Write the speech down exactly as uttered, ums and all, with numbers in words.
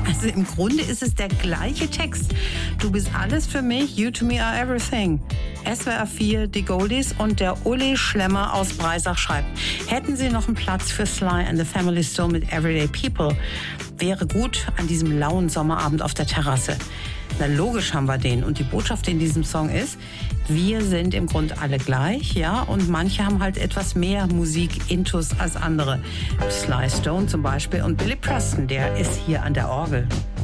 Also im Grunde ist es der gleiche Text. Du bist alles für mich, you to me are everything. S W R vier, die Goldies und der Uli Schlemmer aus Breisach schreibt: Hätten Sie noch einen Platz für Sly and the Family Stone mit Everyday People? Wäre gut an diesem lauen Sommerabend auf der Terrasse. Na logisch haben wir den. Und die Botschaft in diesem Song ist, wir sind im Grunde alle gleich, ja, und manche haben halt etwas mehr Musik-Intus als andere. Sly Stone zum Beispiel und Billy Preston, der ist hier an der Orgel.